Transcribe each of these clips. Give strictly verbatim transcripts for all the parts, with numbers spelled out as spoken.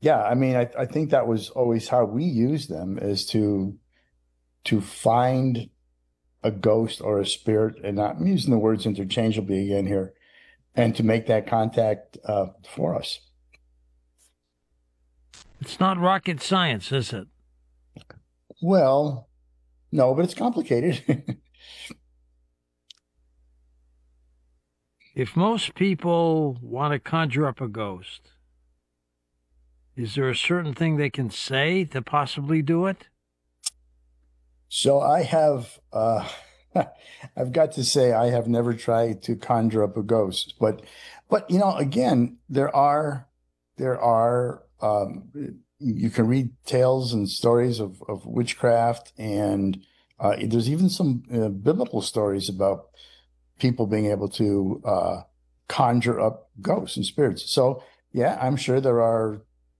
Yeah, I mean, I, I think that was always how we use them is to to find a ghost or a spirit, and I'm using the words interchangeably again here, and to make that contact uh, for us. It's not rocket science, is it? Well, no, but it's complicated. If most people want to conjure up a ghost, is there a certain thing they can say to possibly do it? So I have, uh, I've got to say, I have never tried to conjure up a ghost, but, but you know, again, there are, there are, um, you can read tales and stories of of witchcraft, and uh, there's even some uh, biblical stories about people being able to uh, conjure up ghosts and spirits. So yeah, I'm sure there are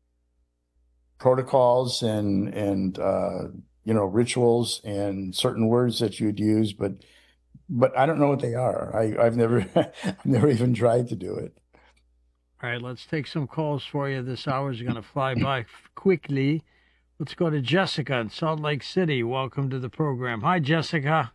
protocols and and uh, you know rituals and certain words that you'd use, but but I don't know what they are. I I've never I've never even tried to do it. All right, let's take some calls for you. This hour is going to fly by f- quickly. Let's go to Jessica in Salt Lake City. Welcome to the program. Hi, Jessica.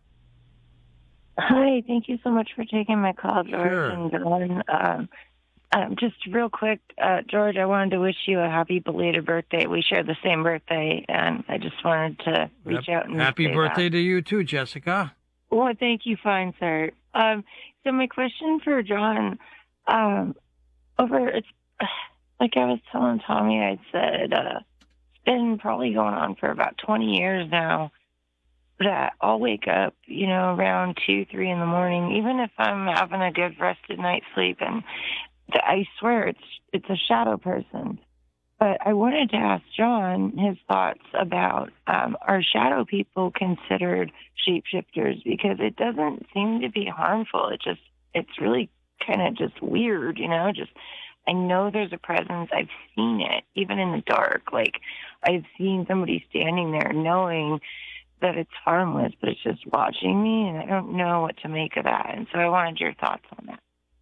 Hi, thank you so much for taking my call, George Sure. and Dylan. Um, um, just real quick, uh, George, I wanted to wish you a happy belated birthday. We share the same birthday, and I just wanted to Yep. reach out and Happy say that. birthday to you too, Jessica. Well, thank you, fine, sir. Um, so my question for John, um, over it's like I was telling Tommy, I said uh, it's been probably going on for about twenty years now that I'll wake up, you know, around two, three in the morning, even if I'm having a good rested night's sleep, and th- I swear it's it's a shadow person. But I wanted to ask John his thoughts about um, are shadow people considered shapeshifters? Because it doesn't seem to be harmful. It just it's really kind of just weird, you know. Just I know there's a presence. I've seen it even in the dark. Like I've seen somebody standing there, knowing that it's harmless, but it's just watching me, and I don't know what to make of that. And so I wanted your thoughts on that.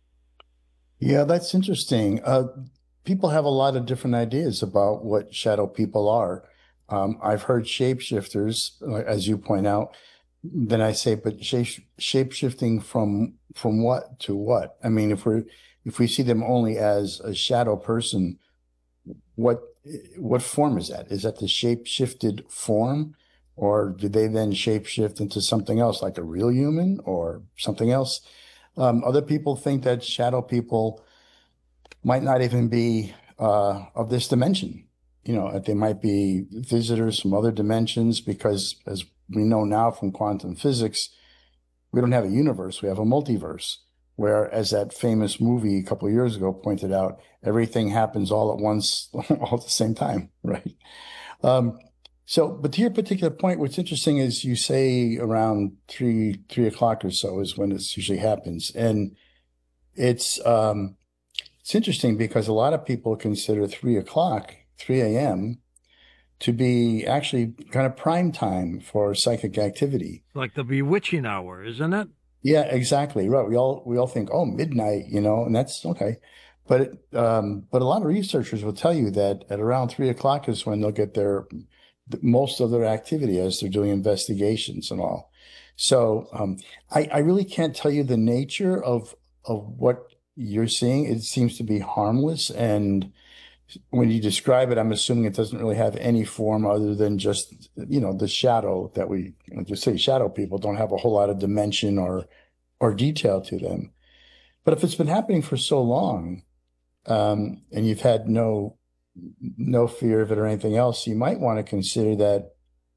Yeah, that's interesting. Uh, people have a lot of different ideas about what shadow people are. Um, I've heard shapeshifters, uh, as you point out. Then I say, but shape shapeshifting from from what to what? I mean, if we're if we see them only as a shadow person, what what form is that? Is that the shape shifted form, or do they then shapeshift into something else, like a real human or something else? Um, other people think that shadow people might not even be uh, of this dimension. You know, that they might be visitors from other dimensions, because as we know now from quantum physics, we don't have a universe, we have a multiverse. Where, as that famous movie a couple of years ago pointed out, everything happens all at once, all at the same time, right? Um, so, but to your particular point, what's interesting is you say around three three o'clock or so is when this usually happens, and it's um, it's interesting because a lot of people consider three o'clock, three a m, to be actually kind of prime time for psychic activity. Like the bewitching hour, isn't it? Yeah, exactly. Right. We all we all think, oh, midnight, you know, and that's okay. But it, um, but a lot of researchers will tell you that at around three o'clock is when they'll get their most of their activity as they're doing investigations and all. So um, I, I really can't tell you the nature of of what you're seeing. It seems to be harmless, and when you describe it, I'm assuming it doesn't really have any form other than just, you know, the shadow that we just say shadow people don't have a whole lot of dimension or or detail to them. But if it's been happening for so long, um, and you've had no no fear of it or anything else, you might want to consider that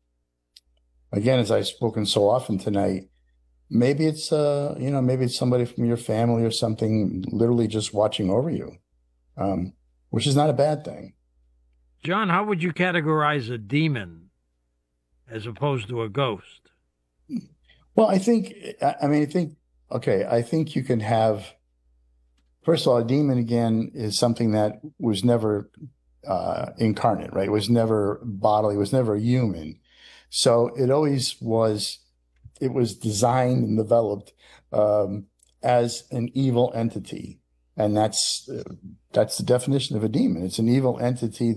again, as I've spoken so often tonight, maybe it's uh, you know, maybe it's somebody from your family or something literally just watching over you, um, which is not a bad thing. John, how would you categorize a demon as opposed to a ghost? Well, I think, I I mean, I think, okay, I think you can have, first of all, a demon again is something that was never uh, incarnate, right? It was never bodily, it was never human. So it always was, it was designed and developed um, as an evil entity. And that's uh, that's the definition of a demon. It's an evil entity